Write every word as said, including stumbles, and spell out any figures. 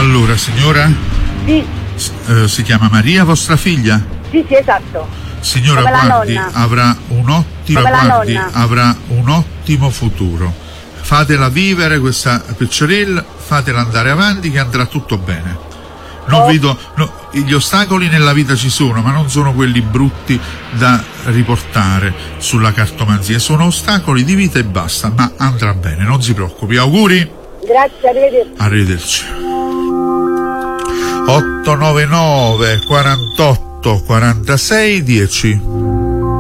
Allora, signora? Sì. S- eh, si chiama Maria, vostra figlia? Sì, sì, esatto. Signora, Come la guardi, nonna. avrà un ottimo, Come la guardi, nonna. avrà un ottimo futuro. Fatela vivere questa picciorella, fatela andare avanti che andrà tutto bene. Non Oh. vedo, no, gli ostacoli nella vita ci sono, ma non sono quelli brutti da riportare sulla cartomanzia, sono ostacoli di vita e basta, ma andrà bene, non si preoccupi. Auguri. Grazie, arrivederci. Arrivederci. otto nove nove quarantotto quarantasei dieci.